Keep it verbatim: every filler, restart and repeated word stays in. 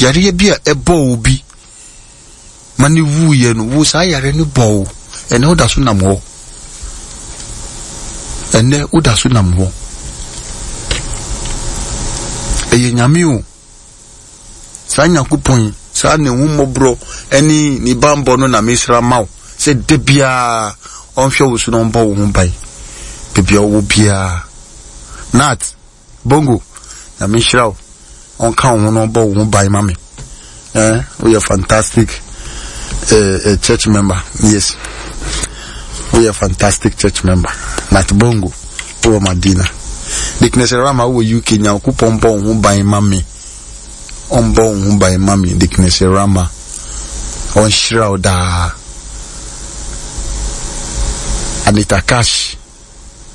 yare bi a ebo obi mani wu ye no wo sa yare ni bo ene oda so nam ho ene oda so nam ho eye nyame o sa Nyankopon sa ne hu mobro eni ni bambo no na mesra maw se de bia onhwe wo so no mbo wo bai bibia wo bia nat bongo na mesra on kan wo no mbo wo bai mame eh we are fantastic uh, uh, church member. Yes, we are fantastic church member. Nat bongo o Madina diknese rama wo U K Nyankopon mbo wo bai mame on bon by mami diknese rama on shroud Anita Cash